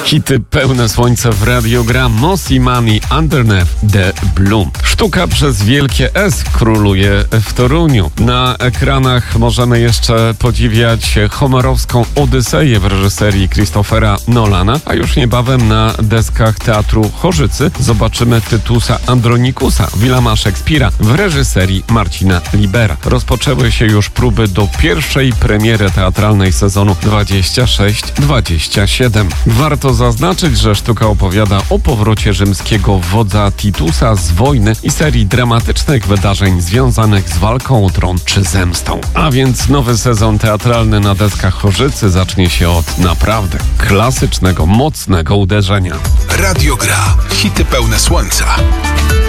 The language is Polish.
Hity pełne słońca w Radio gra Mossy Money Underneath the Bloom. Sztuka przez wielkie S króluje w Toruniu. Na ekranach możemy jeszcze podziwiać homerowską Odyseję w reżyserii Christophera Nolana, a już niebawem na deskach Teatru Chorzycy zobaczymy Tytusa Andronikusa Williama Szekspira w reżyserii Marcina Libera. Rozpoczęły się już próby do pierwszej premiery teatralnej sezonu 26-27. Warto zaznaczyć, że sztuka opowiada o powrocie rzymskiego wodza Titusa z wojny i serii dramatycznych wydarzeń związanych z walką o tron czy zemstą. A więc nowy sezon teatralny na deskach Chorzycy zacznie się od naprawdę klasycznego, mocnego uderzenia. Radio gra. Hity pełne słońca.